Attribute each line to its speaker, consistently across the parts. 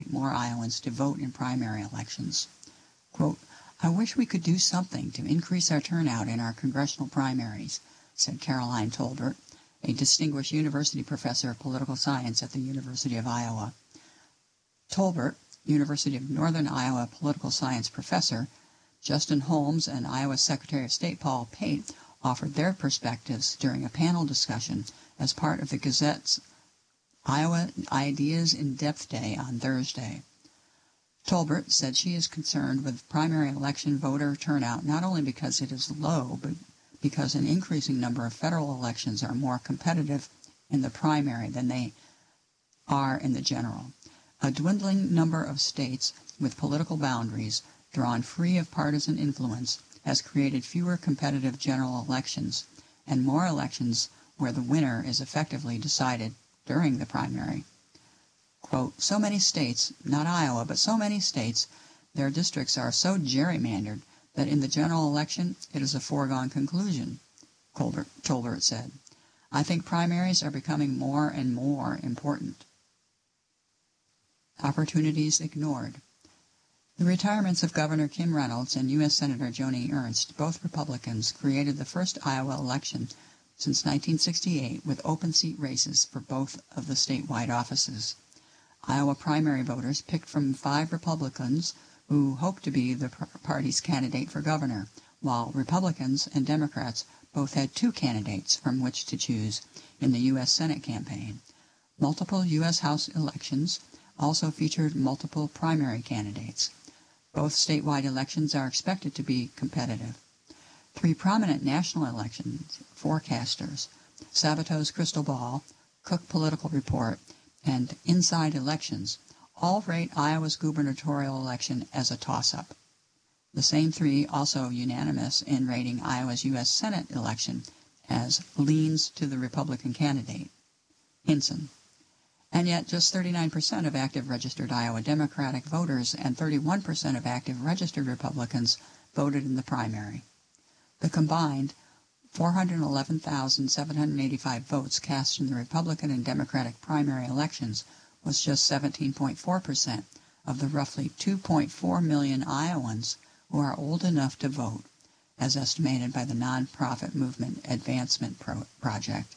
Speaker 1: more Iowans to vote in primary elections. Quote, "I wish we could do something to increase our turnout in our congressional primaries," said Caroline Tolbert, a distinguished university professor of political science at the University of Iowa. Tolbert, University of Northern Iowa political science professor, Justin Holmes, and Iowa Secretary of State Paul Pate offered their perspectives during a panel discussion as part of the Gazette's Iowa Ideas in Depth Day on Thursday. Tolbert said she is concerned with primary election voter turnout not only because it is low, but because an increasing number of federal elections are more competitive in the primary than they are in the general. A dwindling number of states with political boundaries drawn free of partisan influence has created fewer competitive general elections and more elections where the winner is effectively decided during the primary. Quote, "So many states, not Iowa, but so many states, their districts are so gerrymandered that in the general election it is a foregone conclusion," Tolbert said. "I think primaries are becoming more and more important." Opportunities ignored. The retirements of Governor Kim Reynolds and U.S. Senator Joni Ernst, both Republicans, created the first Iowa election since 1968 with open seat races for both of the statewide offices. Iowa primary voters picked from 5 Republicans who hoped to be the party's candidate for governor, while Republicans and Democrats both had 2 candidates from which to choose in the U.S. Senate campaign. Multiple U.S. House elections also featured multiple primary candidates. Both statewide elections are expected to be competitive. 3 prominent national elections forecasters, Sabato's Crystal Ball, Cook Political Report, and Inside Elections, all rate Iowa's gubernatorial election as a toss-up. The same 3 also unanimous in rating Iowa's U.S. Senate election as leans to the Republican candidate, Hinson. And yet just 39% of active registered Iowa Democratic voters and 31% of active registered Republicans voted in the primary. The combined 411,785 votes cast in the Republican and Democratic primary elections was just 17.4% of the roughly 2.4 million Iowans who are old enough to vote, as estimated by the nonprofit movement Advancement Project.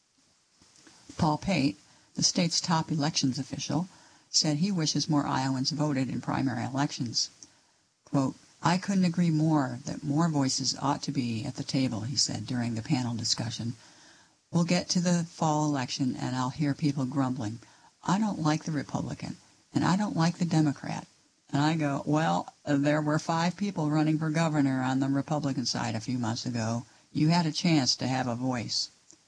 Speaker 1: Paul Pate, the state's top elections official, said he wishes more Iowans voted in primary elections. Quote, "I couldn't agree more that more voices ought to be at the table," he said during the panel discussion. "We'll get to the fall election and I'll hear people grumbling, 'I don't like the Republican, and I don't like the Democrat.' And I go, well, there were 5 people running for governor on the Republican side a few months ago. You had a chance to have a voice."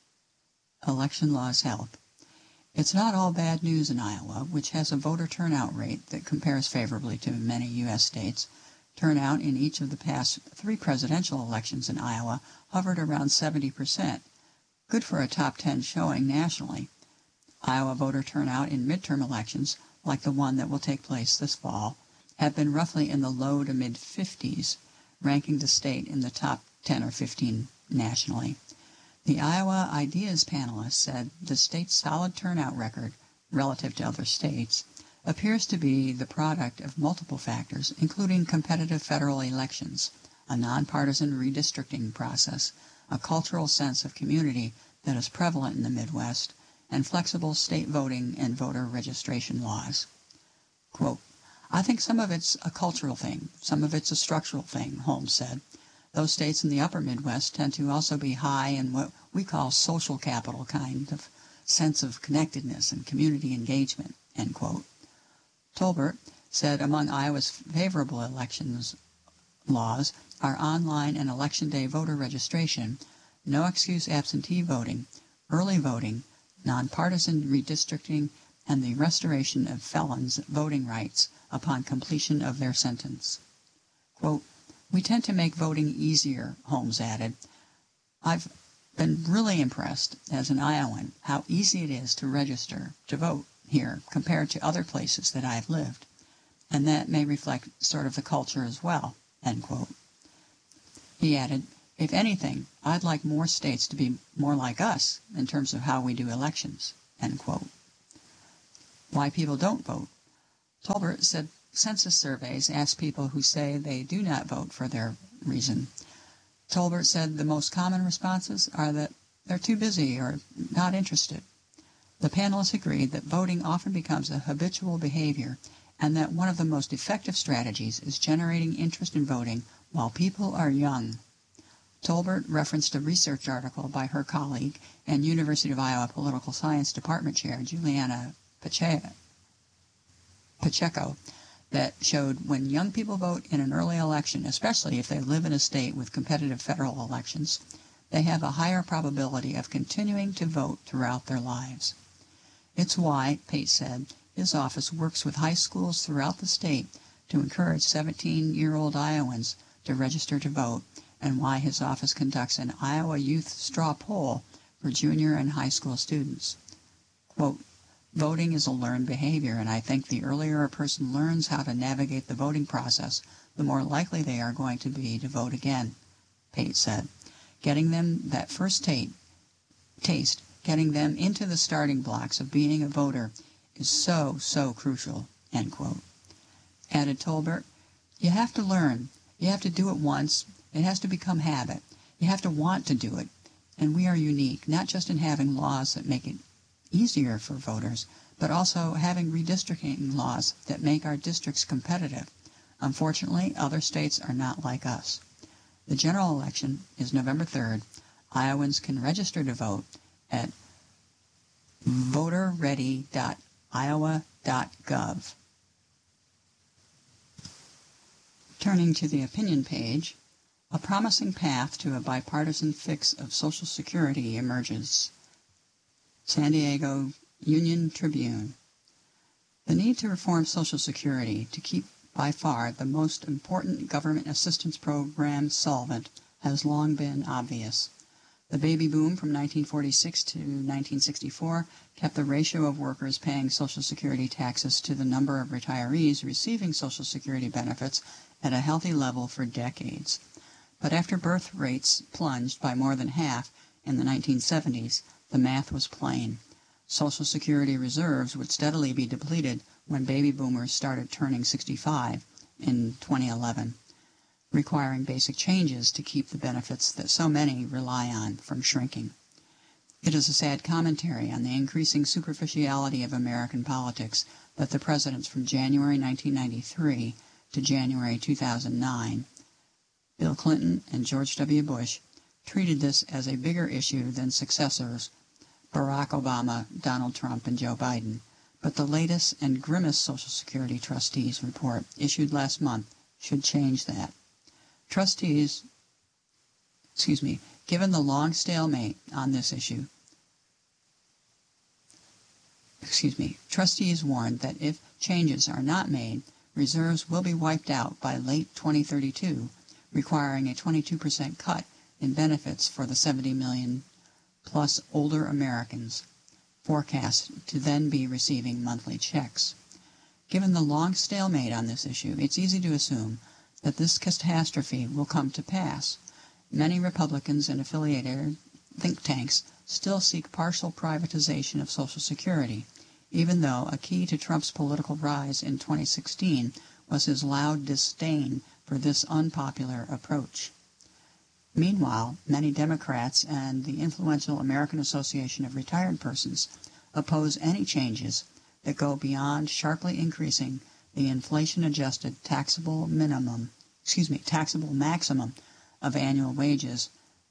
Speaker 1: Election laws help. It's not all bad news in Iowa, which has a voter turnout rate that compares favorably to many U.S. states. Turnout in each of the past 3 presidential elections in Iowa hovered around 70%, good for a top 10 showing nationally. Iowa voter turnout in midterm elections, like the one that will take place this fall, have been roughly in the low to mid-50s, ranking the state in the top 10 or 15 nationally. The Iowa Ideas panelists said the state's solid turnout record, relative to other states, appears to be the product of multiple factors, including competitive federal elections, a nonpartisan redistricting process, a cultural sense of community that is prevalent in the Midwest, and flexible state voting and voter registration laws. Quote, "I think some of it's a cultural thing, some of it's a structural thing," Holmes said. "Those states in the upper Midwest tend to also be high in what we call social capital kind of sense of connectedness and community engagement," end quote. Tolbert said among Iowa's favorable elections laws are online and election day voter registration, no excuse absentee voting, early voting, nonpartisan redistricting, and the restoration of felons' voting rights upon completion of their sentence. Quote, "We tend to make voting easier," Holmes added. "I've been really impressed as an Iowan how easy it is to register to vote here compared to other places that I've lived, and that may reflect sort of the culture as well," end quote. He added, "If anything, I'd like more states to be more like us in terms of how we do elections," end quote. Why people don't vote. Tolbert said census surveys ask people who say they do not vote for their reason. Tolbert said the most common responses are that they're too busy or not interested. The panelists agreed that voting often becomes a habitual behavior and that one of the most effective strategies is generating interest in voting while people are young. Tolbert referenced a research article by her colleague and University of Iowa Political Science Department Chair Juliana Pacheco that showed when young people vote in an early election, especially if they live in a state with competitive federal elections, they have a higher probability of continuing to vote throughout their lives. It's why, Pate said, his office works with high schools throughout the state to encourage 17-year-old Iowans to register to vote, and why his office conducts an Iowa Youth Straw Poll for junior and high school students. Quote, voting is a learned behavior, and I think the earlier a person learns how to navigate the voting process, the more likely they are going to be to vote again, Pate said. Getting them that first taste, getting them into the starting blocks of being a voter is so crucial, end quote. Added Tolbert, you have to learn. You have to do it once. It has to become habit. You have to want to do it. And we are unique, not just in having laws that make it easier for voters, but also having redistricting laws that make our districts competitive. Unfortunately, other states are not like us. The general election is November 3rd. Iowans can register to vote at voterready.iowa.gov. Turning to the opinion page, a promising path to a bipartisan fix of Social Security emerges. San Diego Union Tribune. The need to reform Social Security to keep by far the most important government assistance program solvent has long been obvious. The baby boom from 1946 to 1964 kept the ratio of workers paying Social Security taxes to the number of retirees receiving Social Security benefits at a healthy level for decades. But after birth rates plunged by more than half in the 1970s, the math was plain. Social Security reserves would steadily be depleted when baby boomers started turning 65 in 2011, requiring basic changes to keep the benefits that so many rely on from shrinking. It is a sad commentary on the increasing superficiality of American politics that the presidents from January 1993 to January 2009, Bill Clinton and George W. Bush, treated this as a bigger issue than successors Barack Obama, Donald Trump, and Joe Biden. But the latest and grimmest Social Security trustees report issued last month should change that. Given the long stalemate on this issue, trustees warned that if changes are not made, reserves will be wiped out by late 2032, requiring a 22% cut in benefits for the 70 million plus older Americans forecast to then be receiving monthly checks. Given the long stalemate on this issue, it's easy to assume that this catastrophe will come to pass. Many Republicans and affiliated think tanks still seek partial privatization of Social Security, even though a key to Trump's political rise in 2016 was his loud disdain for this unpopular approach. Meanwhile, many Democrats and the influential American Association of Retired Persons oppose any changes that go beyond sharply increasing the inflation-adjusted taxable maximum of annual wages,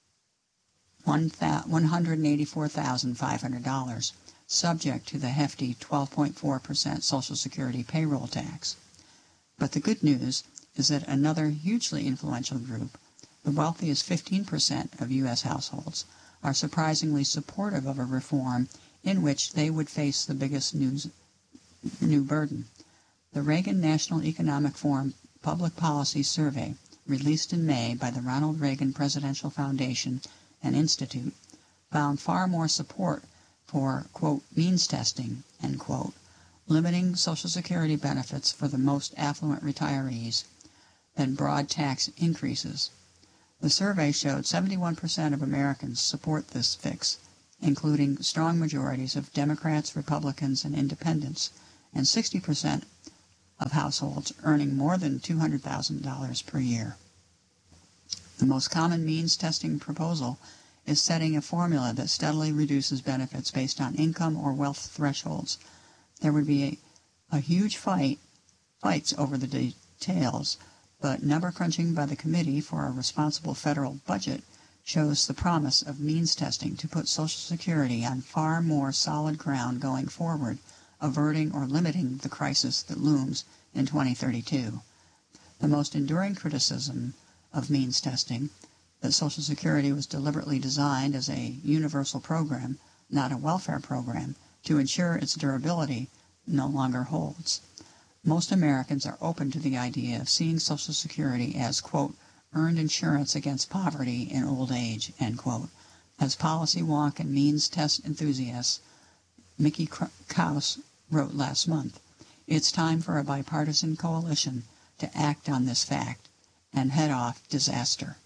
Speaker 1: $184,500, subject to the hefty 12.4% Social Security payroll tax. But the good news is that another hugely influential group, the wealthiest 15% of U.S. households, are surprisingly supportive of a reform in which they would face the biggest new burden. The Reagan National Economic Forum Public Policy Survey, released in May by the Ronald Reagan Presidential Foundation and Institute, found far more support for, quote, means testing, end quote, limiting Social Security benefits for the most affluent retirees, than broad tax increases. The survey showed 71% of Americans support this fix, including strong majorities of Democrats, Republicans, and Independents, and 60% households earning more than $200,000 per year. The most common means testing proposal is setting a formula that steadily reduces benefits based on income or wealth thresholds. There would be a huge fights over the details, but number crunching by the Committee for a Responsible Federal Budget shows the promise of means testing to put Social Security on far more solid ground going forward, averting or limiting the crisis that looms in 2032. The most enduring criticism of means testing, that Social Security was deliberately designed as a universal program, not a welfare program, to ensure its durability, no longer holds. Most Americans are open to the idea of seeing Social Security as, quote, earned insurance against poverty in old age, end quote. As policy wonk and means test enthusiast Mickey Krause wrote last month, it's time for a bipartisan coalition to act on this fact and head off disaster.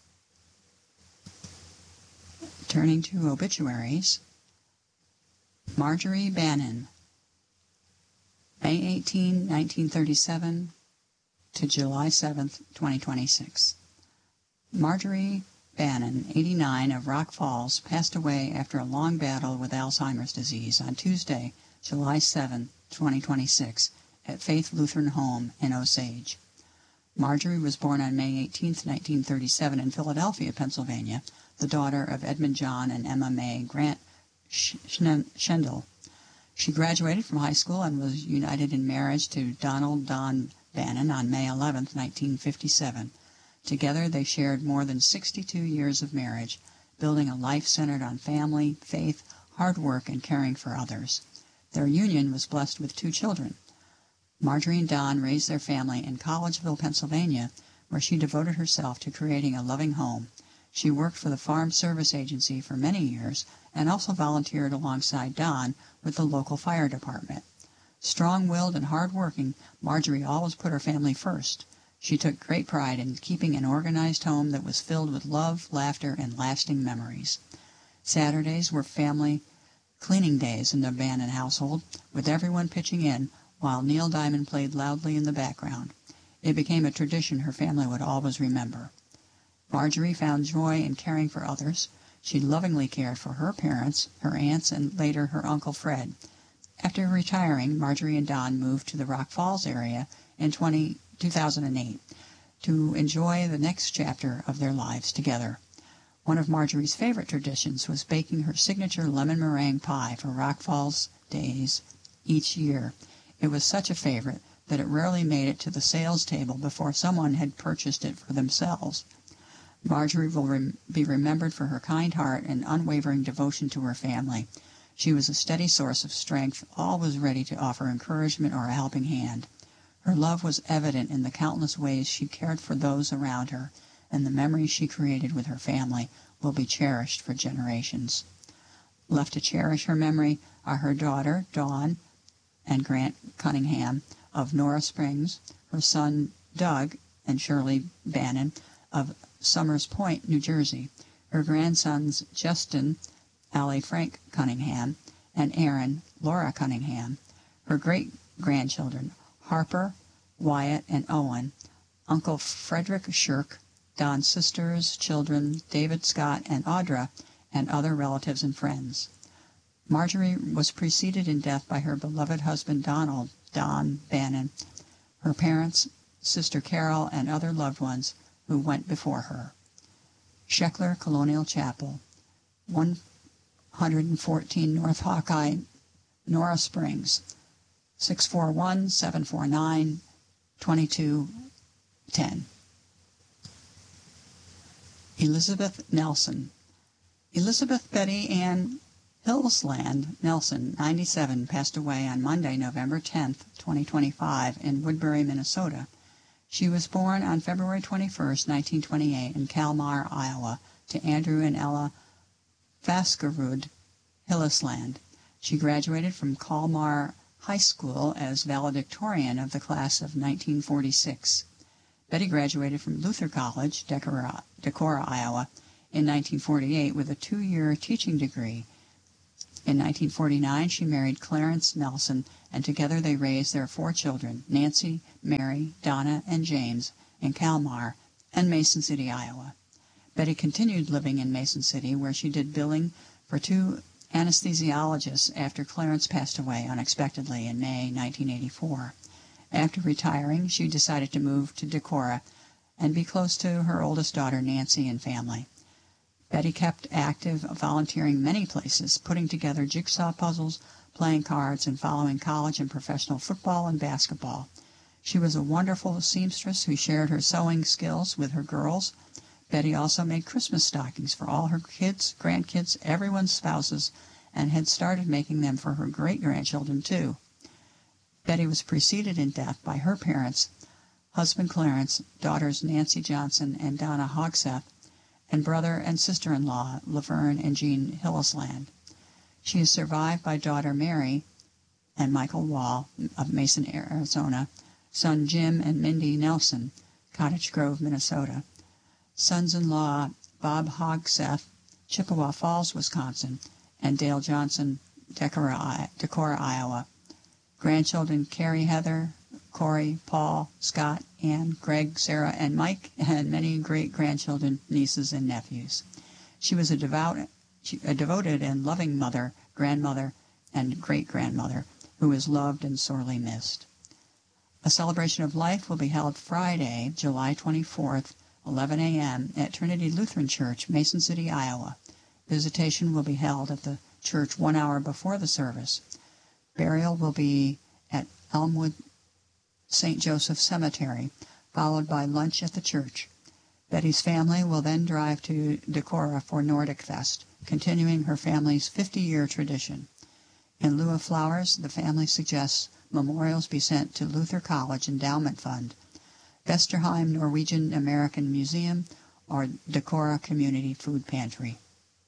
Speaker 1: Turning to obituaries, Marjorie Bannon, May 18, 1937 to July 7, 2026. Marjorie Bannon, 89, of Rock Falls, passed away after a long battle with Alzheimer's disease on Tuesday, July 7, 2026, at Faith Lutheran Home in Osage. Marjorie was born on May 18, 1937 in Philadelphia, Pennsylvania, the daughter of Edmund John and Emma May Grant Schendel. She graduated from high school and was united in marriage to Donald Don Bannon on May 11, 1957. Together they shared more than 62 years of marriage, building a life centered on family, faith, hard work, and caring for others. Their union was blessed with 2 children. Marjorie and Don raised their family in Collegeville, Pennsylvania, where she devoted herself to creating a loving home. She worked for the Farm Service Agency for many years and also volunteered alongside Don with the local fire department. Strong-willed and hard-working, Marjorie always put her family first. She took great pride in keeping an organized home that was filled with love, laughter, and lasting memories. Saturdays were family cleaning days in the Bannon household, with everyone pitching in while Neil Diamond played loudly in the background. It became a tradition her family would always remember. Marjorie found joy in caring for others. She lovingly cared for her parents, her aunts, and later her Uncle Fred. After retiring, Marjorie and Don moved to the Rock Falls area in 2008 to enjoy the next chapter of their lives together. One of Marjorie's favorite traditions was baking her signature lemon meringue pie for Rock Falls Days each year. It was such a favorite that it rarely made it to the sales table before someone had purchased it for themselves. Marjorie will be remembered for her kind heart and unwavering devotion to her family. She was a steady source of strength, always ready to offer encouragement or a helping hand. Her love was evident in the countless ways she cared for those around her, and the memories she created with her family will be cherished for generations. Left to cherish her memory are her daughter, Dawn, and Grant Cunningham of Nora Springs, her son, Doug, and Shirley Bannon of Summers Point, New Jersey, her grandsons, Justin, Allie Frank Cunningham, and Aaron, Laura Cunningham, her great-grandchildren, Harper, Wyatt, and Owen, Uncle Frederick Shirk, Don's sisters, children, David Scott, and Audra, and other relatives and friends. Marjorie was preceded in death by her beloved husband Donald, Don Bannon, her parents, sister Carol, and other loved ones who went before her. Sheckler Colonial Chapel, 114 North Hawkeye, Nora Springs, 641-749-2210. Elizabeth Nelson. Elizabeth Betty Ann Hillsland Nelson, 97, passed away on Monday, November 10, 2025, in Woodbury, Minnesota. She was born on February 21, 1928, in Kalmar, Iowa, to Andrew and Ella Faskerud Hillesland. She graduated from Kalmar High School as valedictorian of the class of 1946. Betty graduated from Luther College, Decorah, Iowa, in 1948 with a 2-year teaching degree. In 1949, she married Clarence Nelson, and together they raised their 4 children, Nancy, Mary, Donna, and James, in Kalmar and Mason City, Iowa. Betty continued living in Mason City, where she did billing for 2 anesthesiologists after Clarence passed away unexpectedly in May 1984. After retiring, she decided to move to Decorah and be close to her oldest daughter, Nancy, and family. Betty kept active, volunteering many places, putting together jigsaw puzzles, playing cards, and following college and professional football and basketball. She was a wonderful seamstress who shared her sewing skills with her girls. Betty also made Christmas stockings for all her kids, grandkids, everyone's spouses, and had started making them for her great-grandchildren, too. Betty was preceded in death by her parents, husband Clarence, daughters Nancy Johnson and Donna Hogseth, and brother and sister-in-law Laverne and Jean Hillisland. She is survived by daughter Mary and Michael Wall of Mason, Arizona, son Jim and Mindy Nelson, Cottage Grove, Minnesota, sons-in-law Bob Hogseth, Chippewa Falls, Wisconsin, and Dale Johnson, Decorah, Iowa, grandchildren Carrie Heather, Corey, Paul, Scott, Ann, Greg, Sarah, and Mike, and many great-grandchildren, nieces, and nephews. She was a devoted and loving mother, grandmother, and great-grandmother who is loved and sorely missed. A celebration of life will be held Friday, July 24th, 11 a.m. at Trinity Lutheran Church, Mason City, Iowa. Visitation will be held at the church 1 hour before the service. Burial will be at Elmwood St. Joseph Cemetery, followed by lunch at the church. Betty's family will then drive to Decorah for Nordic Fest, continuing her family's 50-year tradition. In lieu of flowers, the family suggests memorials be sent to Luther College Endowment Fund, Vesterheim Norwegian American Museum, or Decorah Community Food Pantry.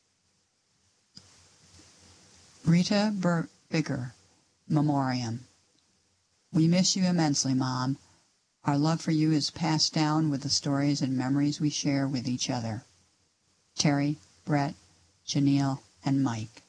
Speaker 1: Rita Bigger, Memoriam. We miss you immensely, Mom. Our love for you is passed down with the stories and memories we share with each other. Terry, Brett, Janelle, and Mike.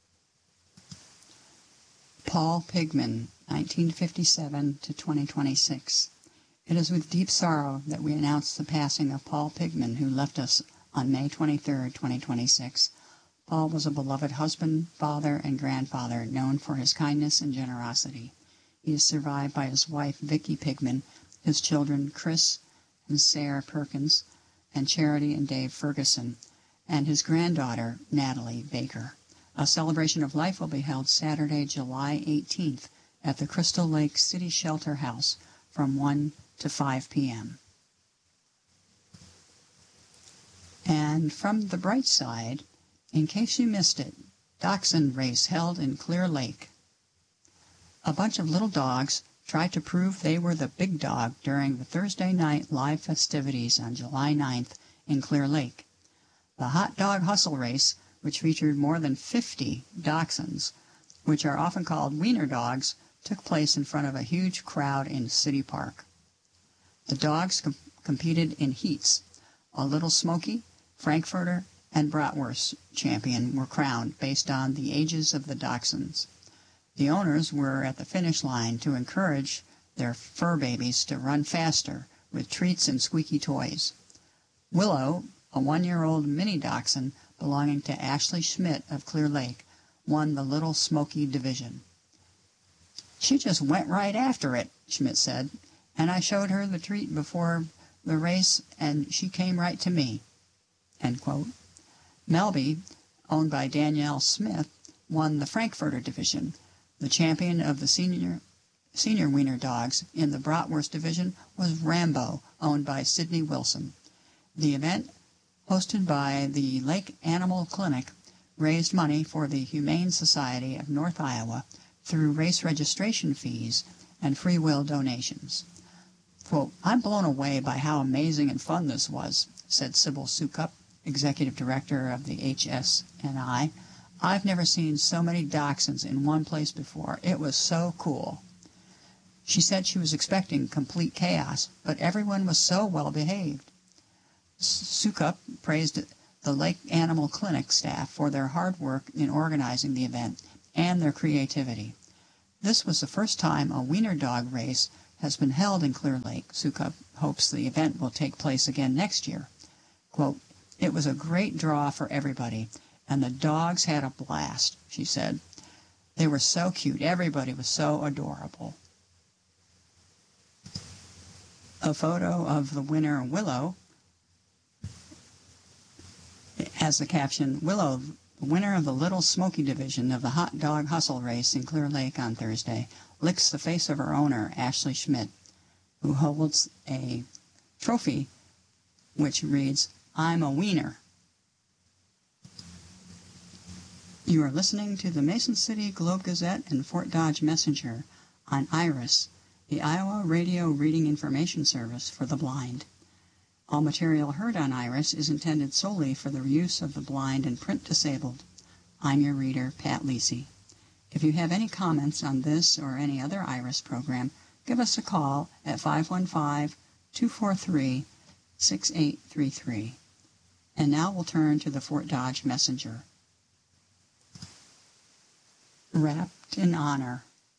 Speaker 1: Paul Pigman, 1957 to 2026. It is with deep sorrow that we announce the passing of Paul Pigman, who left us on May 23, 2026. Paul was a beloved husband, father, and grandfather, known for his kindness and generosity. He is survived by his wife, Vicki Pigman, his children, Chris and Sarah Perkins, and Charity and Dave Ferguson, and his granddaughter, Natalie Baker. A celebration of life will be held Saturday, July 18th at the Crystal Lake City Shelter House from 1 to 5 p.m. And from the bright side, in case you missed it, dachshund race held in Clear Lake. A bunch of little dogs tried to prove they were the big dog during the Thursday night live festivities on July 9th in Clear Lake. The Hot Dog Hustle Race, which featured more than 50 dachshunds, which are often called wiener dogs, took place in front of a huge crowd in City Park. The dogs competed in heats. A Little Smoky, Frankfurter, and Bratwurst champion were crowned based on the ages of the dachshunds. The owners were at the finish line to encourage their fur babies to run faster with treats and squeaky toys. Willow, a 1-year-old mini dachshund belonging to Ashley Schmidt of Clear Lake, won the Little Smoky division. She just went right after it, Schmidt said, and I showed her the treat before the race, and she came right to me. End quote. Melby, owned by Danielle Smith, won the Frankfurter division. The champion of the senior wiener dogs in the Bratwurst division was Rambo, owned by Sidney Wilson. The event, hosted by the Lake Animal Clinic, raised money for the Humane Society of North Iowa through race registration fees and free will donations. Quote, I'm blown away by how amazing and fun this was, said Sybil Sukup, executive director of the HSNI. I've never seen so many dachshunds in one place before. It was so cool. She said she was expecting complete chaos, but everyone was so well behaved. Sukup praised the Lake Animal Clinic staff for their hard work in organizing the event and their creativity. This was the first time a wiener dog race has been held in Clear Lake. Sukup hopes the event will take place again next year. Quote, "It was a great draw for everybody, and the dogs had a blast," she said. "They were so cute. Everybody was so adorable." A photo of the winner, Willow, has the caption, "Willow, the winner of the Little Smoky division of the Hot Dog Hustle race in Clear Lake on Thursday, licks the face of her owner, Ashley Schmidt, who holds a trophy which reads, 'I'm a wiener.'" You are listening to the Mason City Globe-Gazette and Fort Dodge Messenger on IRIS, the Iowa Radio Reading Information Service for the blind. All material heard on IRIS is intended solely for the use of the blind and print disabled. I'm your reader, Pat Lisi. If you have any comments on this or any other IRIS program, give us a call at 515-243-6833. And now we'll turn to the Fort Dodge Messenger. Wrapped in Honor.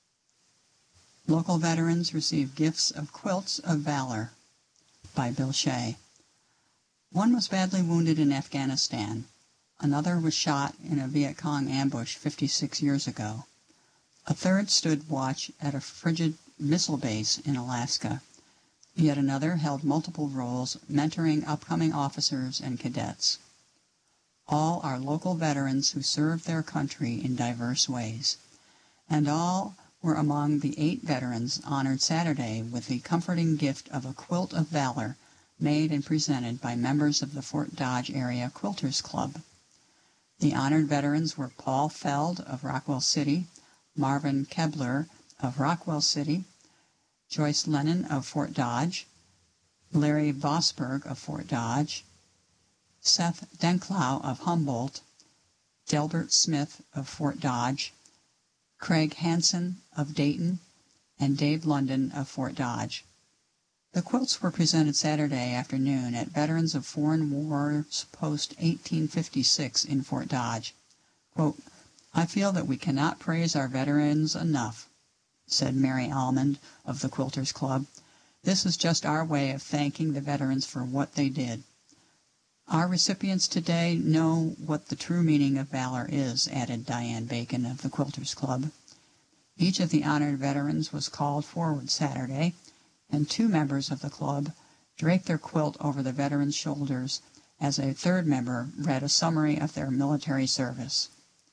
Speaker 1: Local veterans receive gifts of quilts of valor, by Bill Shea. One was badly wounded in Afghanistan. Another was shot in a Viet Cong ambush 56 years ago. A third stood watch at a frigid missile base in Alaska. Yet another held multiple roles, mentoring upcoming officers and cadets. All are local veterans who served their country in diverse ways. And all were among the 8 veterans honored Saturday with the comforting gift of a quilt of valor made and presented by members of the Fort Dodge Area Quilters Club. The honored veterans were Paul Feld of Rockwell City, Marvin Kebler of Rockwell City, Joyce Lennon of Fort Dodge, Larry Vosberg of Fort Dodge, Seth Denklau of Humboldt, Delbert Smith of Fort Dodge, Craig Hansen of Dayton, and Dave London of Fort Dodge. The quilts were presented Saturday afternoon at Veterans of Foreign Wars Post 1856 in Fort Dodge. Quote, "I feel that we cannot praise our veterans enough," said Mary Almond of the Quilters Club. "This is just our way of thanking the veterans for what they did. Our recipients today know what the true meaning of valor is," added Diane Bacon of the Quilters Club. Each of the honored veterans was called forward Saturday, and 2 members of the club draped their quilt over the veterans' shoulders as a third member read a summary of their military service.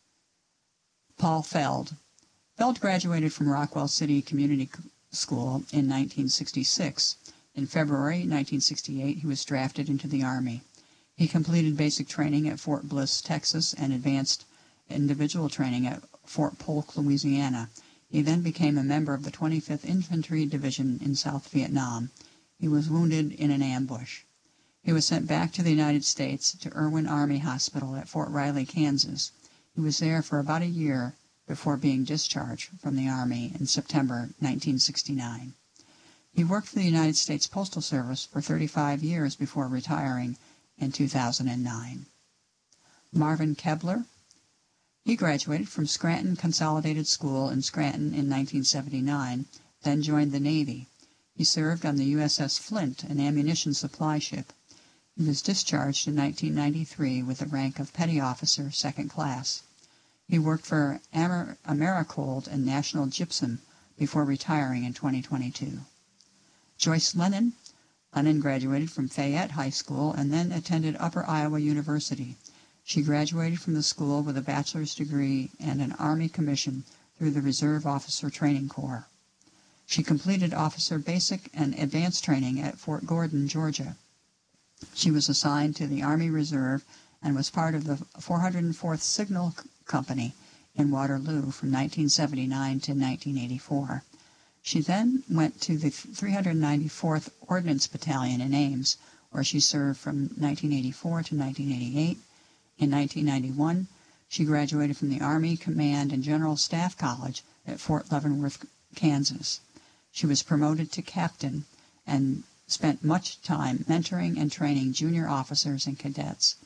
Speaker 1: Paul Feld. Feld graduated from Rockwell City Community School in 1966. In February 1968, he was drafted into the Army. He completed basic training at Fort Bliss, Texas, and advanced individual training at Fort Polk, Louisiana. He then became a member of the 25th Infantry Division in South Vietnam. He was wounded in an ambush. He was sent back to the United States to Irwin Army Hospital at Fort Riley, Kansas. He was there for about a year before being discharged from the Army in September 1969. He worked for the United States Postal Service for 35 years before retiring in 2009. Marvin Kebler. He graduated from Scranton Consolidated School in Scranton in 1979, then joined the Navy. He served on the USS Flint, an ammunition supply ship. He was discharged in 1993 with the rank of Petty Officer, 2nd Class. He worked for Americold and National Gypsum before retiring in 2022. Joyce Lennon. Lennon graduated from Fayette High School and then attended Upper Iowa University. She graduated from the school with a bachelor's degree and an Army commission through the Reserve Officer Training Corps. She completed officer basic and advanced training at Fort Gordon, Georgia. She was assigned to the Army Reserve and was part of the 404th Signal Company in Waterloo from 1979 to 1984. She then went to the 394th Ordnance Battalion in Ames, where she served from 1984 to 1988. In 1991, she graduated from the Army Command and General Staff College at Fort Leavenworth, Kansas. She was promoted to captain and spent much time mentoring and training junior officers and cadets.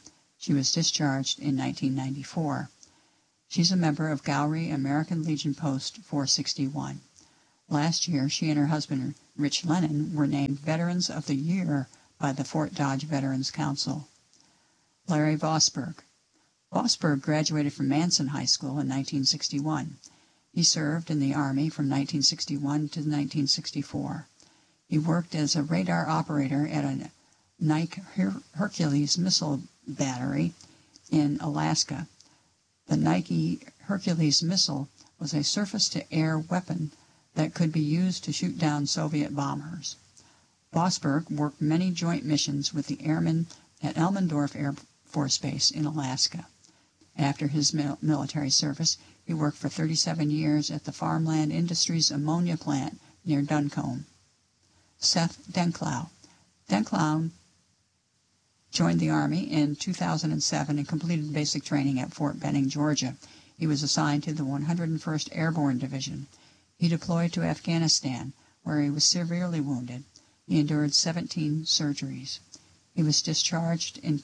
Speaker 1: She was discharged in 1994. She's a member of Gowrie American Legion Post 461. Last year, she and her husband, Rich Lennon, were named Veterans of the Year by the Fort Dodge Veterans Council. Larry Vosburgh. Vosburgh graduated from Manson High School in 1961. He served in the Army from 1961 to 1964. He worked as a radar operator at a Nike Hercules missile battery in Alaska. The Nike Hercules missile was a surface-to-air weapon that could be used to shoot down Soviet bombers. Vosburgh worked many joint missions with the airmen at Elmendorf Air Force Base in Alaska. After his military service, he worked for 37 years at the Farmland Industries ammonia plant near Duncombe. Seth Denklau. Denklau joined the Army in 2007 and completed basic training at Fort Benning, Georgia. He was assigned to the 101st Airborne Division. He deployed to Afghanistan, where he was severely wounded. He endured 17 surgeries. He was discharged in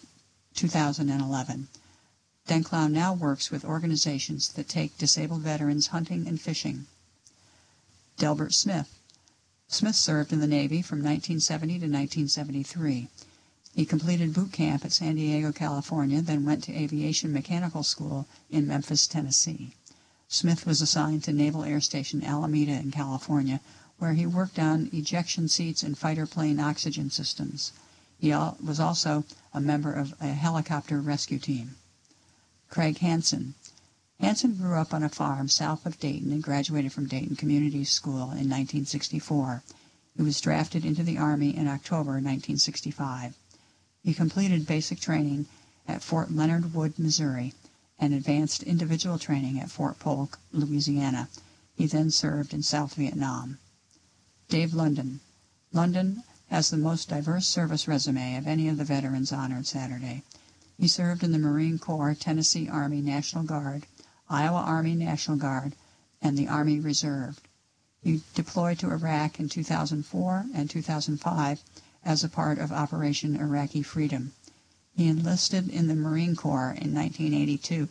Speaker 1: 2011. Denklau now works with organizations that take disabled veterans hunting and fishing. Delbert Smith. Smith served in the Navy from 1970 to 1973. He completed boot camp at San Diego, California, then went to aviation mechanical school in Memphis, Tennessee. Smith was assigned to Naval Air Station Alameda in California, where he worked on ejection seats and fighter plane oxygen systems. He was also a member of a helicopter rescue team. Craig Hansen. Hansen grew up on a farm south of Dayton and graduated from Dayton Community School in 1964. He was drafted into the Army in October 1965. He completed basic training at Fort Leonard Wood, Missouri, and advanced individual training at Fort Polk, Louisiana. He then served in South Vietnam. Dave London. London has the most diverse service resume of any of the veterans honored Saturday. He served in the Marine Corps, Tennessee Army National Guard, Iowa Army National Guard, and the Army Reserve. He deployed to Iraq in 2004 and 2005 as a part of Operation Iraqi Freedom. He enlisted in the Marine Corps in 1982.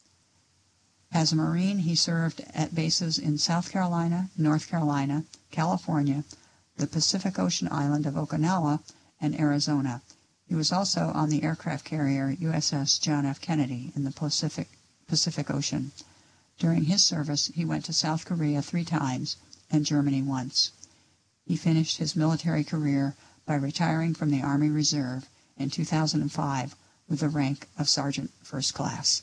Speaker 1: As a Marine, he served at bases in South Carolina, North Carolina, California, the Pacific Ocean island of Okinawa, and Arizona. He was also on the aircraft carrier USS John F. Kennedy in the Pacific Ocean. During his service, he went to South Korea 3 times and Germany once. He finished his military career by retiring from the Army Reserve in 2005 with the rank of Sergeant First Class.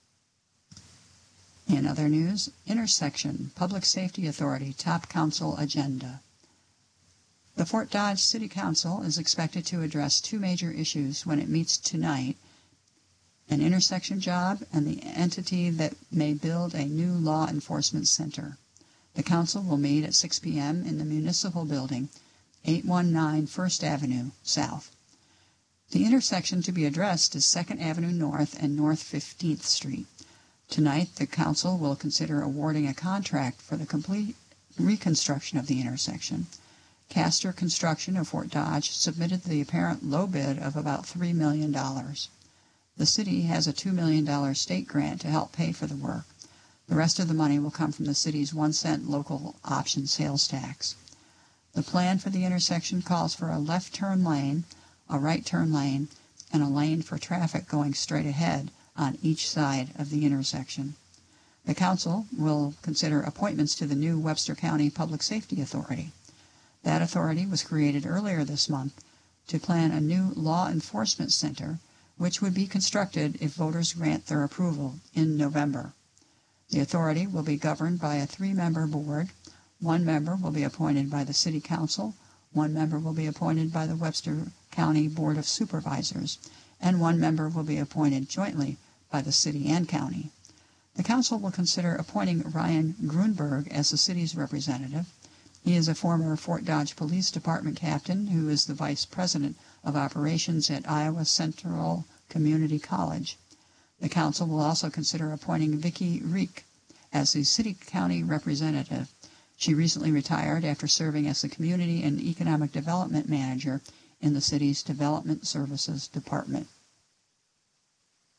Speaker 1: In other news, Intersection Public Safety Authority Top Council Agenda. The Fort Dodge City Council is expected to address 2 major issues when it meets tonight: an intersection job and the entity that may build a new law enforcement center. The council will meet at 6 p.m. in the Municipal Building, 819 First Avenue South. The intersection to be addressed is 2nd Avenue North and North 15th Street. Tonight, the council will consider awarding a contract for the complete reconstruction of the intersection. Castor Construction of Fort Dodge submitted the apparent low bid of about $3 million. The city has a $2 million state grant to help pay for the work. The rest of the money will come from the city's 1-cent local option sales tax. The plan for the intersection calls for a left turn lane, a right turn lane, and a lane for traffic going straight ahead on each side of the intersection. The council will consider appointments to the new Webster County Public Safety Authority. That authority was created earlier this month to plan a new law enforcement center, which would be constructed if voters grant their approval in November. The authority will be governed by a 3-member board. 1 member will be appointed by the City Council, 1 member will be appointed by the Webster County Board of Supervisors, and 1 member will be appointed jointly by the city and county. The council will consider appointing Ryan Grunberg as the city's representative. He is a former Fort Dodge Police Department captain who is the vice president of operations at Iowa Central Community College. The council will also consider appointing Vicki Reek as the city-county representative. She recently retired after serving as the Community and Economic Development Manager in the city's Development Services Department.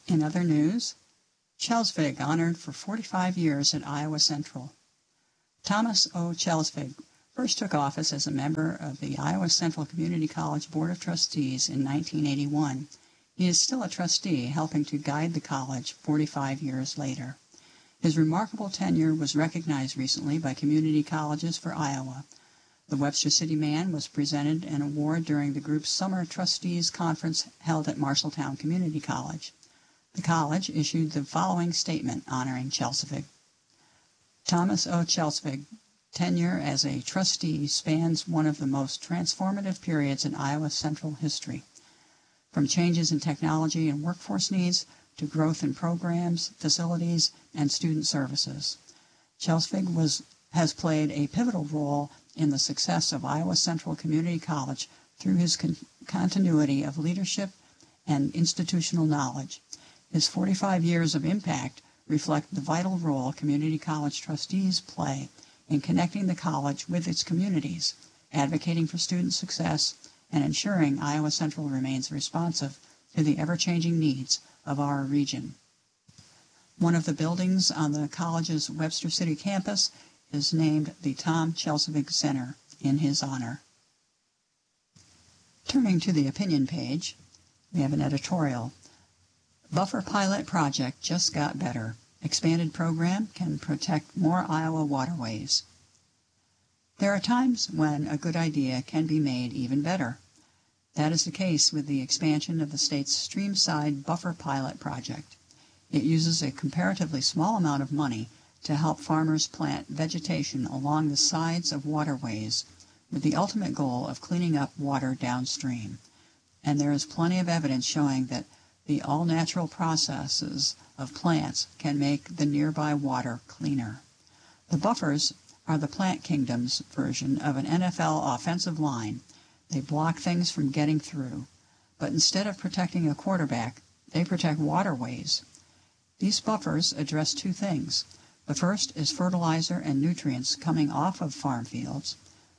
Speaker 1: In other news, Chelsvig honored for 45 years at Iowa Central. Thomas O. Chelsvig first took office as a member of the Iowa Central Community College Board of Trustees in 1981. He is still a trustee, helping to guide the college 45 years later. His remarkable tenure was recognized recently by Community Colleges for Iowa. The Webster City Man was presented an award during the group's Summer Trustees Conference held at Marshalltown Community College. The college issued the following statement honoring Chelsvig. Thomas O. Chelsvig tenure as a trustee spans one of the most transformative periods in Iowa Central history. From changes in technology and workforce needs to growth in programs, facilities, and student services. Chelsvig has played a pivotal role in the success of Iowa Central Community College through his continuity of leadership and institutional knowledge. His 45 years of impact reflect the vital role community college trustees play in connecting the college with its communities, advocating for student success, and ensuring Iowa Central remains responsive to the ever-changing needs of our region. One of the buildings on the college's Webster City campus is named the Tom Chelsvig Center in his honor. Turning to the opinion page, we have an editorial. Buffer pilot project just got better. Expanded program can protect more Iowa waterways. There are times when a good idea can be made even better. That is the case with the expansion of the state's Streamside Buffer Pilot project. It uses a comparatively small amount of money to help farmers plant vegetation along the sides of waterways with the ultimate goal of cleaning up water downstream. And there is plenty of evidence showing that the all-natural processes of plants can make the nearby water cleaner. The buffers are the plant kingdom's version of an NFL offensive line. They block things from getting through. But instead of protecting a quarterback, they protect waterways. These buffers address two things. The first is fertilizer and nutrients coming off of farm fields.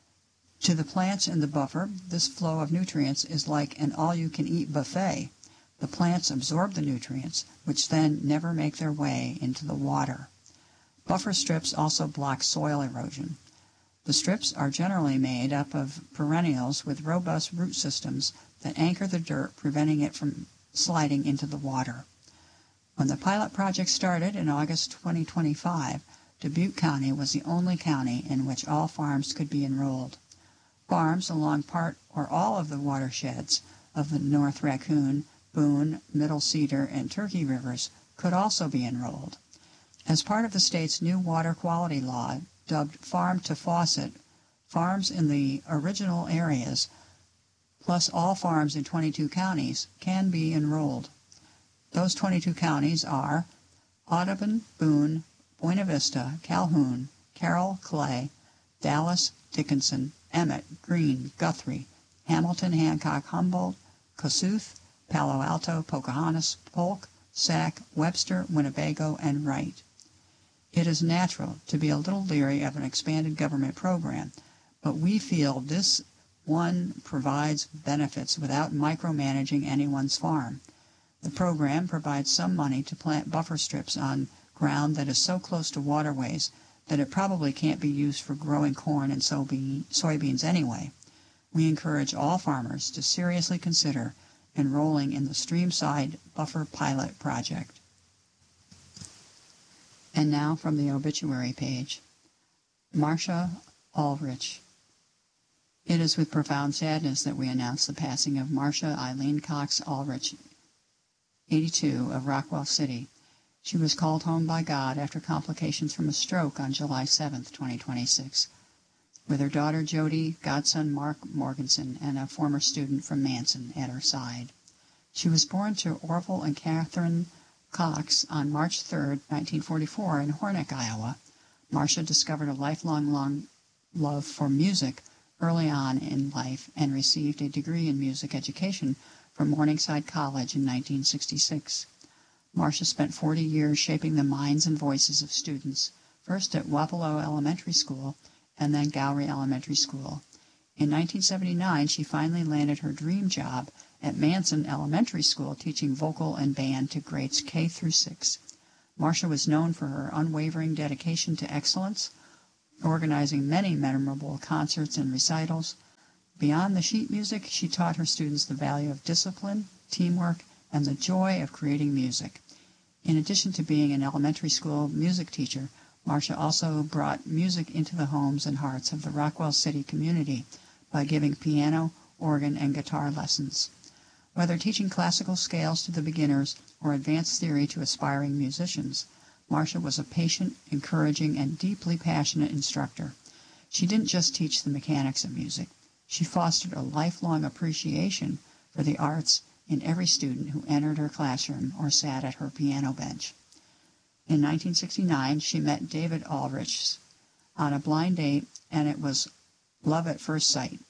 Speaker 1: To the plants in the buffer, this flow of nutrients is like an all-you-can-eat buffet. The plants absorb the nutrients, which then never make their way into the water. Buffer strips also block soil erosion. The strips are generally made up of perennials with robust root systems that anchor the dirt, preventing it from sliding into the water. When the pilot project started in August 2025, Dubuque County was the only county in which all farms could be enrolled. Farms along part or all of the watersheds of the North Raccoon, Boone, Middle Cedar, and Turkey Rivers could also be enrolled. As part of the state's new water quality law, dubbed Farm to Faucet, farms in the original areas, plus all farms in 22 counties, can be enrolled. Those 22 counties are Audubon, Boone, Buena Vista, Calhoun, Carroll, Clay, Dallas, Dickinson, Emmett, Greene, Guthrie, Hamilton, Hancock, Humboldt, Kossuth, Palo Alto, Pocahontas, Polk, Sac, Webster, Winnebago, and Wright. It is natural to be a little leery of an expanded government program, but we feel this one provides benefits without micromanaging anyone's farm. The program provides some money to plant buffer strips on ground that is so close to waterways that it probably can't be used for growing corn and soybeans anyway. We encourage all farmers to seriously consider enrolling in the Streamside Buffer Pilot Project. And now from the obituary page. Marcia Ulrich. It is with profound sadness that we announce the passing of Marcia Eileen Cox Ulrich, 82, of Rockwell City. She was called home by God after complications from a stroke on July 7, 2026, with her daughter Jody, godson Mark Morganson, and a former student from Manson at her side. She was born to Orville and Catherine Cox on March 3, 1944, in Hornick, Iowa. Marcia discovered a lifelong love for music early on in life and received a degree in music education from Morningside College in 1966. Marcia spent 40 years shaping the minds and voices of students, first at Wapello Elementary School and then Gowrie Elementary School. In 1979, she finally landed her dream job at Manson Elementary School teaching vocal and band to grades K through 6. Marcia was known for her unwavering dedication to excellence, organizing many memorable concerts and recitals. Beyond the sheet music, she taught her students the value of discipline, teamwork, and the joy of creating music. In addition to being an elementary school music teacher, Marcia also brought music into the homes and hearts of the Rockwell City community by giving piano, organ, and guitar lessons. Whether teaching classical scales to the beginners or advanced theory to aspiring musicians, Marcia was a patient, encouraging, and deeply passionate instructor. She didn't just teach the mechanics of music. She fostered a lifelong appreciation for the arts in every student who entered her classroom or sat at her piano bench. In 1969, she met David Ulrich on a blind date, and it was love at first sight.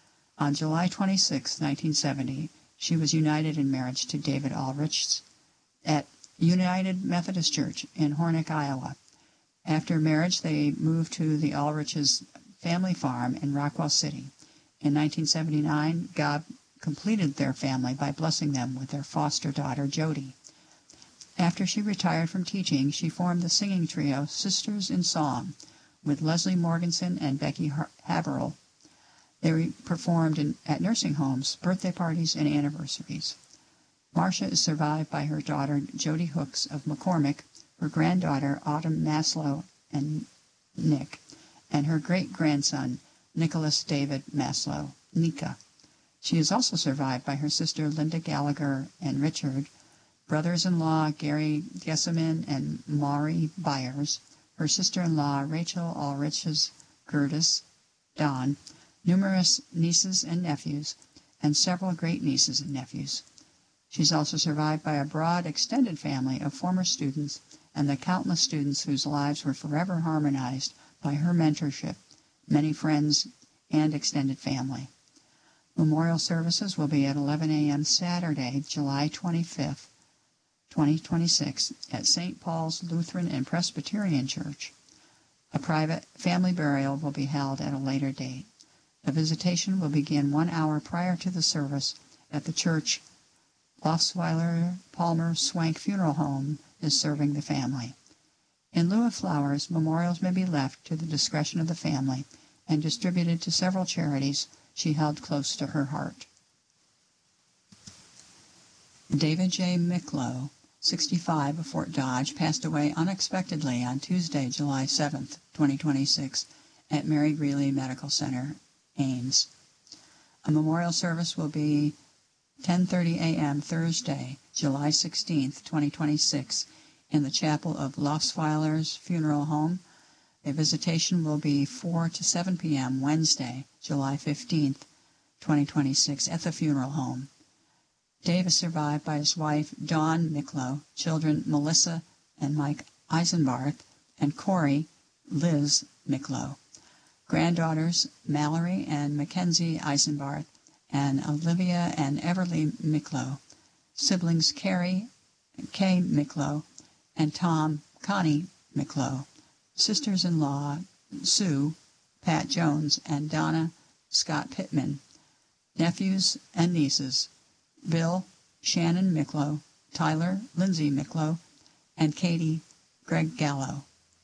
Speaker 1: On July 26, 1970, she was united in marriage to David Ulrich at United Methodist Church in Hornick, Iowa. After marriage, they moved to the Ulrich's family farm in Rockwell City. In 1979, God completed their family by blessing them with their foster daughter, Jody. After she retired from teaching, she formed the singing trio Sisters in Song with Leslie Morganson and Becky Haverhill. They performed at nursing homes, birthday parties, and anniversaries. Marcia is survived by her daughter, Jody Hooks of McCormick, her granddaughter, Autumn Maslow and Nick, and her great-grandson, Nicholas David Maslow, Nika. She is also survived by her sister, Linda Gallagher and Richard, brothers-in-law, Gary Gesseman and Maury Byers, her sister-in-law, Rachel Ulrich's Gertis, Don, numerous nieces and nephews, and several great-nieces and nephews. She's also survived by a broad, extended family of former students and the countless students whose lives were forever harmonized by her mentorship, many friends, and extended family. Memorial services will be at 11 a.m. Saturday, July 25th, 2026, at St. Paul's Lutheran and Presbyterian Church. A private family burial will be held at a later date. A visitation will begin 1 hour prior to the service at the church. Lofsweiler Palmer Swank Funeral Home is serving the family. In lieu of flowers, memorials may be left to the discretion of the family and distributed to several charities she held close to her heart. David J. Miklow, 65, of Fort Dodge, passed away unexpectedly on Tuesday, July 7, 2026, at Mary Greeley Medical Center, Ames. A memorial service will be 10:30 a.m. Thursday, July 16, 2026, in the chapel of Lofsweiler's Funeral Home. A visitation will be 4 to 7 p.m. Wednesday, July 15, 2026, at the funeral home. Dave is survived by his wife, Dawn Miklow, children Melissa and Mike Eisenbarth, and Corey, Liz Miklow. Granddaughters, Mallory and Mackenzie Eisenbarth, and Olivia and Everly Miklow. Siblings, Carrie, Kay Miklow, and Tom, Connie Miklow. Sisters-in-law, Sue, Pat Jones, and Donna Scott Pittman. Nephews and nieces, Bill, Shannon Miklow, Tyler, Lindsay Miklow, and Katie, Greg Gallo.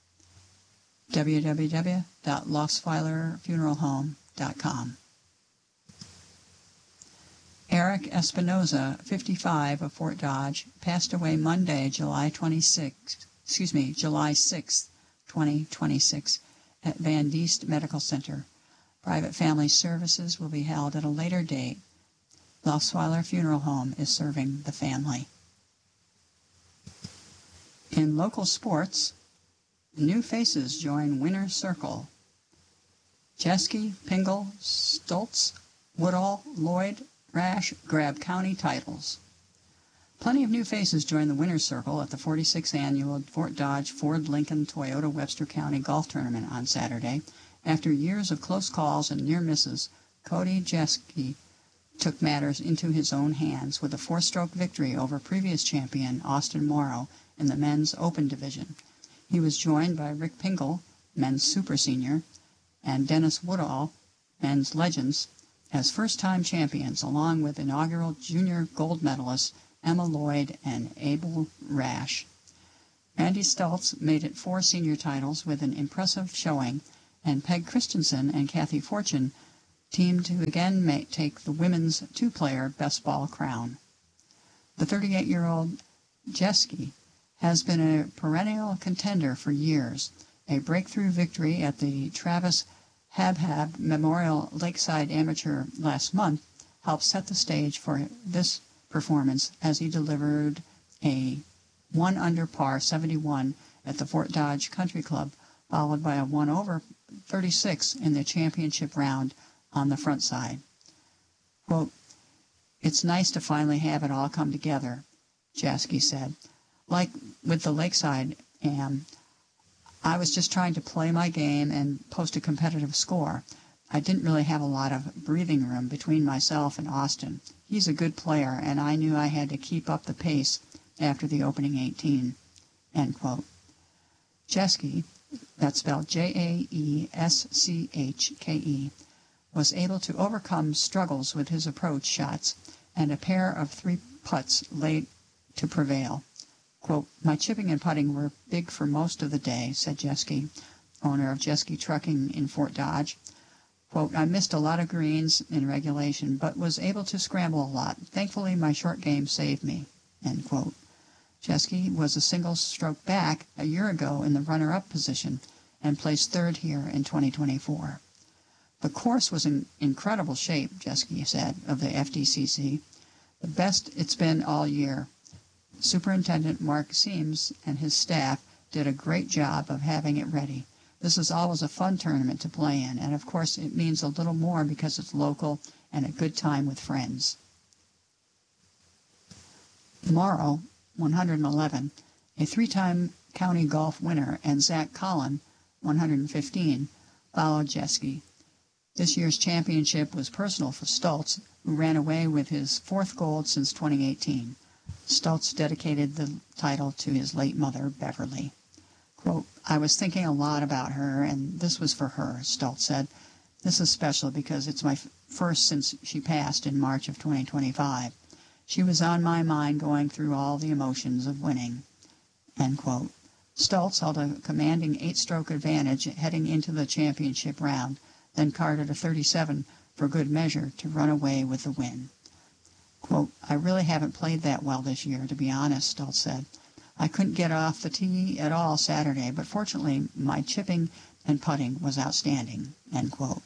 Speaker 1: www.lofsweilerfuneralhome.com. Eric Espinoza, 55, of Fort Dodge, passed away Monday, July 6, 2026, at Van Diest Medical Center. Private family services will be held at a later date. Lofsweiler Funeral Home is serving the family. In local sports, new faces join Winner's Circle. Jeske, Pingle, Stoltz, Woodall, Lloyd, Rash grab county titles. Plenty of new faces joined the Winner's Circle at the 46th Annual Fort Dodge Ford Lincoln Toyota Webster County Golf Tournament on Saturday. After years of close calls and near misses, Cody Jeske took matters into his own hands with a 4-stroke victory over previous champion Austin Morrow in the men's open division. He was joined by Rick Pingle, men's super senior, and Dennis Woodall, men's legends, as first-time champions, along with inaugural junior gold medalists Emma Lloyd and Abel Rash. Randy Stoltz made it 4 senior titles with an impressive showing, and Peg Christensen and Kathy Fortune teamed to again take the women's 2-player best ball crown. The 38-year-old Jeske has been a perennial contender for years. A breakthrough victory at the Travis Habhab Memorial Lakeside Amateur last month helped set the stage for this performance as he delivered a 1 under par 71 at the Fort Dodge Country Club, followed by a 1 over 36 in the championship round on the front side. Quote, "It's nice to finally have it all come together," Jeske said. "Like with the Lakeside Am, I was just trying to play my game and post a competitive score. I didn't really have a lot of breathing room between myself and Austin. He's a good player, and I knew I had to keep up the pace after the opening 18. End quote. Jeske, that's spelled Jaeschke, was able to overcome struggles with his approach shots and a pair of 3 putts late to prevail. Quote, "My chipping and putting were big for most of the day," said Jeske, owner of Jeske Trucking in Fort Dodge. Quote, "I missed a lot of greens in regulation, but was able to scramble a lot. Thankfully, my short game saved me." End quote. Jeske was a single stroke back a year ago in the runner-up position and placed 3rd here in 2024. "The course was in incredible shape," Jeske said of the FDCC. "The best it's been all year. Superintendent Mark Seams and his staff did a great job of having it ready. This is always a fun tournament to play in, and of course it means a little more because it's local and a good time with friends." Morrow, 111, a 3-time county golf winner, and Zach Collin, 115, followed Jeske. This year's championship was personal for Stoltz, who ran away with his 4th gold since 2018. Stoltz dedicated the title to his late mother, Beverly. Quote, "I was thinking a lot about her, and this was for her," Stoltz said. "This is special because it's my first since she passed in March of 2025. She was on my mind going through all the emotions of winning." End quote. Stoltz held a commanding 8-stroke advantage heading into the championship round, then carded a 37 for good measure to run away with the win. Quote, "I really haven't played that well this year, to be honest," Stoltz said. "I couldn't get off the tee at all Saturday, but fortunately my chipping and putting was outstanding." End quote.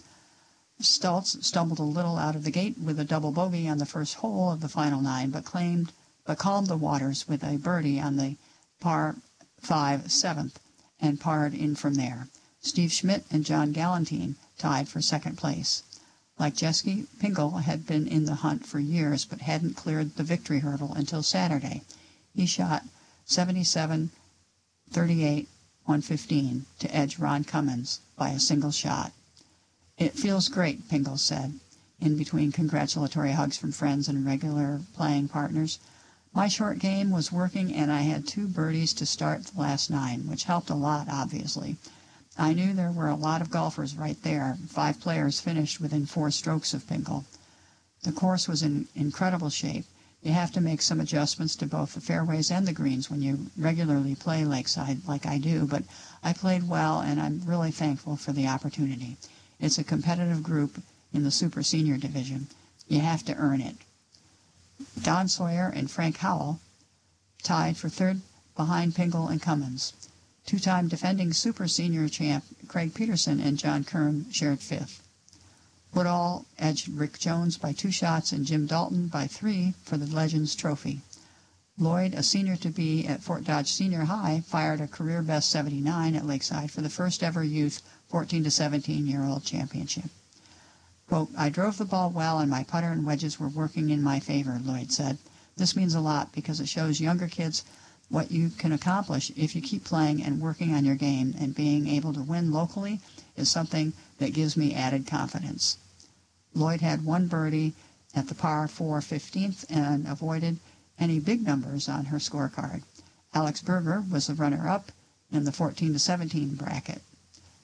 Speaker 1: Stoltz stumbled a little out of the gate with a double bogey on the first hole of the final 9, but calmed the waters with a birdie on the par 5 7th and parred in from there. Steve Schmidt and John Galantine tied for 2nd place. Like Jeske, Pingle had been in the hunt for years but hadn't cleared the victory hurdle until Saturday. He shot 77, 38, 115 to edge Ron Cummins by a single shot. "It feels great," Pingle said, in between congratulatory hugs from friends and regular playing partners. "My short game was working, and I had 2 birdies to start the last 9, which helped a lot, obviously. I knew there were a lot of golfers right there. 5 players finished within 4 strokes of Pingle. The course was in incredible shape. You have to make some adjustments to both the fairways and the greens when you regularly play Lakeside like I do, but I played well, and I'm really thankful for the opportunity. It's a competitive group in the Super Senior Division. You have to earn it." Don Sawyer and Frank Howell tied for 3rd behind Pingle and Cummins. 2-time defending Super Senior champ Craig Peterson and John Kern shared 5th. Woodall edged Rick Jones by 2 shots and Jim Dalton by 3 for the Legends Trophy. Lloyd, a senior-to-be at Fort Dodge Senior High, fired a career-best 79 at Lakeside for the first-ever youth 14 to 17-year-old championship. Quote, "I drove the ball well and my putter and wedges were working in my favor," Lloyd said. "This means a lot because it shows younger kids what you can accomplish if you keep playing and working on your game, and being able to win locally is something that gives me added confidence." Lloyd had 1 birdie at the par 4 15th and avoided any big numbers on her scorecard. Alex Berger was the runner-up in the 14 to 17 bracket.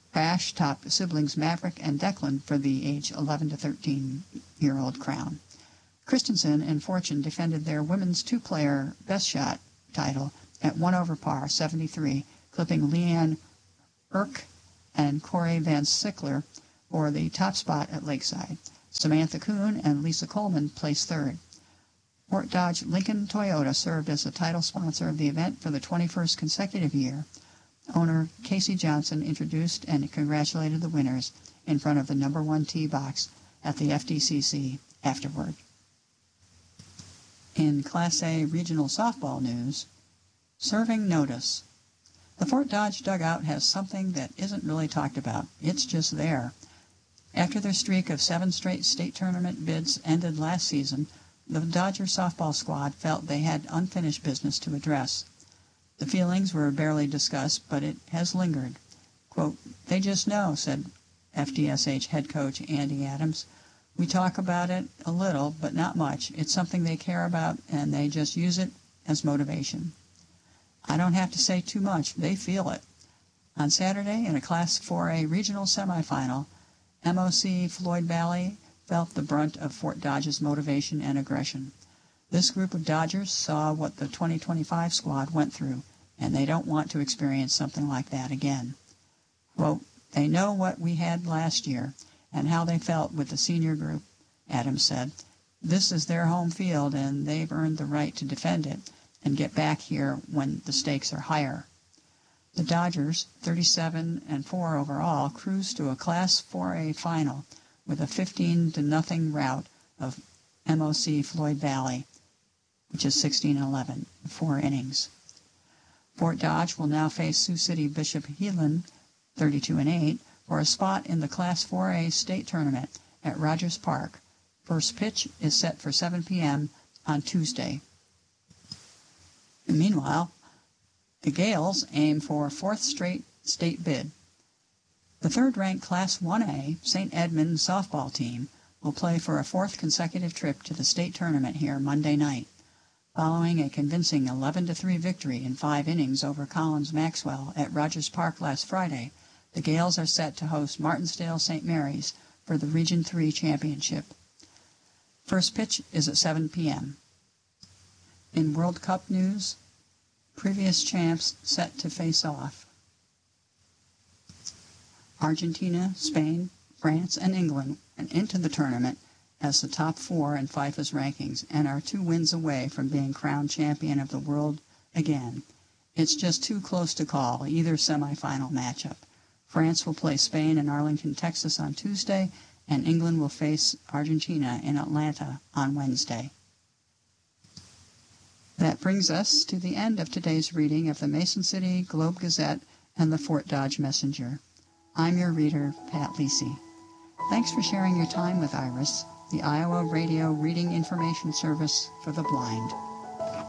Speaker 1: Bash topped siblings Maverick and Declan for the age 11 to 13-year-old crown. Christensen and Fortune defended their women's two-player best shot title at 1 over par 73, clipping Leanne Erk and Corey Van Sickler for the top spot at Lakeside. Samantha Kuhn and Lisa Coleman placed third. Fort Dodge Lincoln Toyota served as the title sponsor of the event for the 21st consecutive year. Owner Casey Johnson introduced and congratulated the winners in front of the number 1 tee box at the FDCC afterward. In Class A regional softball news, serving notice. The Fort Dodge dugout has something that isn't really talked about. It's just there. After their streak of 7 straight state tournament bids ended last season, the Dodger softball squad felt they had unfinished business to address. The feelings were barely discussed, but it has lingered. Quote, "They just know," said FDSH head coach Andy Adams. "We talk about it a little, but not much. It's something they care about, and they just use it as motivation." I don't have to say too much. They feel it. On Saturday, in a Class 4A regional semifinal, MOC Floyd Valley felt the brunt of Fort Dodge's motivation and aggression. This group of Dodgers saw what the 2025 squad went through, and they don't want to experience something like that again. Quote, "They know what we had last year and how they felt with the senior group," Adams said. "This is their home field, and they've earned the right to defend it and get back here when the stakes are higher." The Dodgers, 37-4 overall, cruised to a Class 4A final with a 15-0 rout of MOC Floyd Valley, which is 16-11, 4 innings. Fort Dodge will now face Sioux City Bishop Heelan, 32-8, for a spot in the Class 4A state tournament at Rogers Park. First pitch is set for 7 p.m. on Tuesday. And meanwhile, the Gales aim for a 4th straight state bid. The third-ranked Class 1A St. Edmund softball team will play for a 4th consecutive trip to the state tournament here Monday night. Following a convincing 11-3 victory in 5 innings over Collins Maxwell at Rogers Park last Friday, the Gales are set to host Martinsdale St. Mary's for the Region 3 championship. First pitch is at 7 p.m. In World Cup news, previous champs set to face off. Argentina, Spain, France, and England went into the tournament as the top 4 in FIFA's rankings and are 2 wins away from being crowned champion of the world again. It's just too close to call either semifinal matchup. France will play Spain in Arlington, Texas on Tuesday, and England will face Argentina in Atlanta on Wednesday. That brings us to the end of today's reading of the Mason City Globe-Gazette and the Fort Dodge Messenger. I'm your reader, Pat Lisi. Thanks for sharing your time with IRIS, the Iowa Radio Reading Information Service for the Blind.